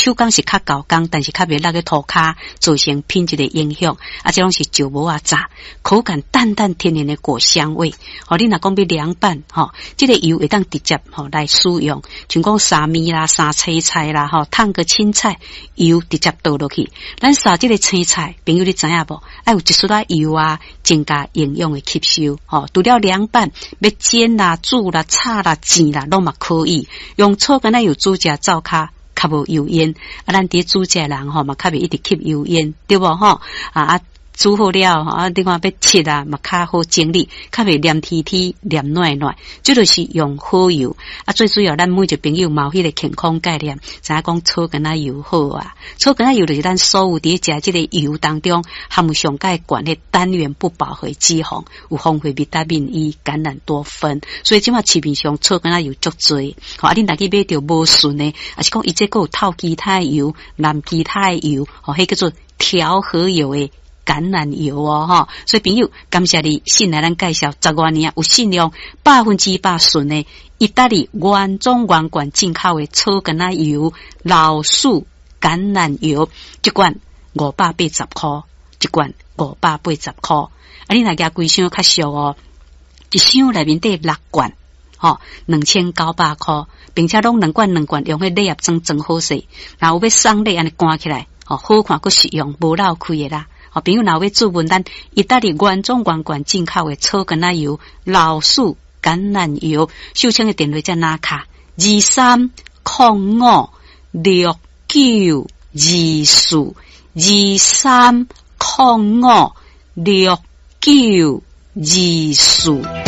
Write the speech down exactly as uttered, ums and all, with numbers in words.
手工是较高工，但是较袂落去涂骹，造成品质的影响。啊，这拢是石磨啊炸，口感淡淡天然的果香味。哦，你若讲要凉拌，吼、哦，这个油会当直接吼、哦、来使用，像讲沙米啦、沙青菜啦，吼、哦，烫个青菜，油直接倒落去。咱沙这个青菜，朋友你知影无？爱有一撮仔油啊，增加营养的吸收。吼、哦，除了凉拌，要煎啦、煮啦、炒啦、煎啦，拢嘛可以。用醋干仔油煮食灶骹。较无油烟，啊，咱伫煮食人吼嘛，较袂一直吸油烟，对无吼？啊啊，煮好了吼，啊，另外要切啊，嘛较好整理，较袂黏贴贴、黏软软。这就是用好油啊，最主要咱每一个朋友嘛有迄个健康概念，知影讲草根仔油好啊，草根仔油就是咱所有伫食即个油当中含有上介悬的单元不饱和脂肪，有丰富维他命 E、橄榄多酚，所以即马市面上草根仔油足多。吼，啊，恁若去买着无顺的，啊是讲伊这个有透其他的油、蓝其他的油，吼，迄叫做调和油的。橄榄油哦，哈，所以朋友，感谢你信来咱介绍十多年有信用百分之百顺的意大利原装原罐进口的草根仔油、老树橄榄油，一罐五百八十块，一罐五百八十块。啊，你若加规箱较俗哦，一箱内面得六罐，吼，两千九百块，并且拢两罐两罐用迄礼盒装装好势，然后要送礼安尼关起来，吼，好看佫实用，无漏开的啦。好，朋友若要注文咱意大利原装原罐进口的草根仔油、老树橄榄油，秀清的电话在哪卡？二三零五六九二四，二三零五六九二四。